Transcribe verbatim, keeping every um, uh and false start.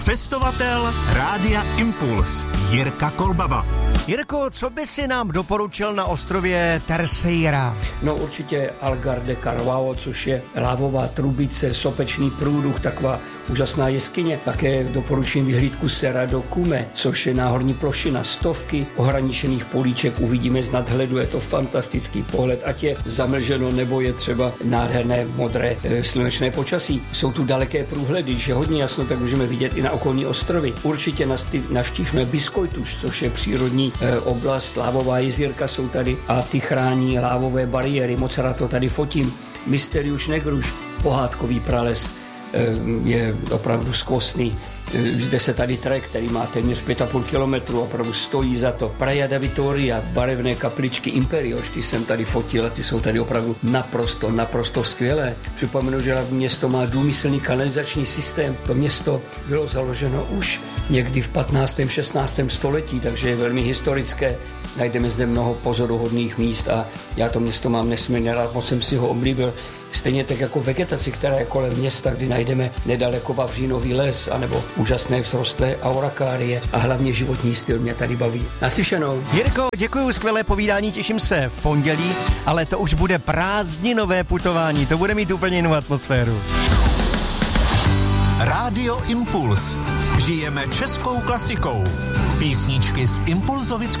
Cestovatel Rádia Impuls Jirka Kolbaba. Jirko, co by si nám doporučil na ostrově Terceira? No určitě Algar de Carvao, což je lávová trubice, sopečný průduch, taková úžasná jeskyně. Také doporučím vyhlídku Serra do Cume, což je náhorní plošina, stovky ohraničených políček uvidíme z nadhledu, je to fantastický pohled, ať je zamlženo nebo je třeba nádherné modré e, slunečné počasí. Jsou tu daleké průhledy, že hodně jasno, tak můžeme vidět i na okolní ostrovy. Určitě navštívme Biskojtuš, což je přírodní e, oblast, lávová jezírka jsou tady a ty chrání lávové bariéry, moc rád to tady fotím. Mysterius Negruš, pohádkový prales, je opravdu skvostný. Jde se tady trek, který má téměř pět a půl kilometru, opravdu stojí za to. Praia da Vitoria, barevné kapličky Imperios, ty jsem tady fotil a ty jsou tady opravdu naprosto, naprosto skvělé. Připomenu, že hlavní město má důmyslný kanalizační systém. To město bylo založeno už někdy v patnáctém šestnáctém století, takže je velmi historické. Najdeme zde mnoho pozoruhodných míst a já to město mám nesmírně rád, moc jsem si ho oblíbil. Stejně tak jako vegetaci, která je kolem města, kdy najdeme nedaleko vavřínový les, anebo úžasné vzrostlé aurakárie a hlavně životní styl mě tady baví. Naslyšenou. Jirko, děkuju, skvělé povídání, těším se v pondělí, ale to už bude prázdninové putování, to bude mít úplně jinou atmosféru. Rádio Impuls. Žijeme českou klasikou. Písničky z impulzovického